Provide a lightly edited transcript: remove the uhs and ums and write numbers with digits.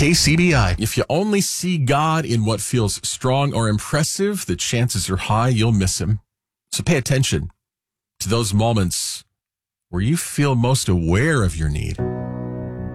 KCBI. If you only see God in what feels strong or impressive, the chances are high you'll miss him. So pay attention to those moments where you feel most aware of your need.